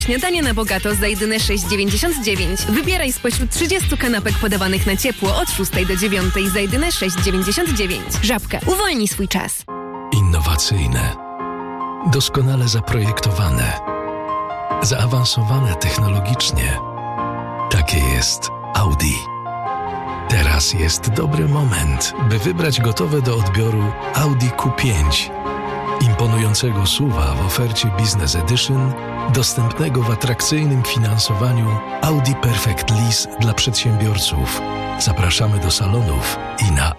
Śniadanie na bogato za jedyne 6,99. Wybieraj spośród 30 kanapek podawanych na ciepło od 6 do 9 za jedyne 6,99. Żabka, uwolnij swój czas. Innowacyjne, doskonale zaprojektowane, zaawansowane technologicznie. Takie jest Audi. Teraz jest dobry moment, by wybrać gotowe do odbioru Audi Q5. Imponującego SUV-a w ofercie Business Edition, dostępnego w atrakcyjnym finansowaniu Audi Perfect Lease dla przedsiębiorców. Zapraszamy do salonów i na